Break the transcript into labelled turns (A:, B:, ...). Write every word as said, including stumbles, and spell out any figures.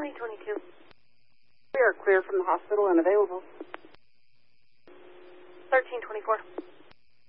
A: twenty twenty-two.
B: We are clear from the hospital and available.
A: thirteen twenty-four.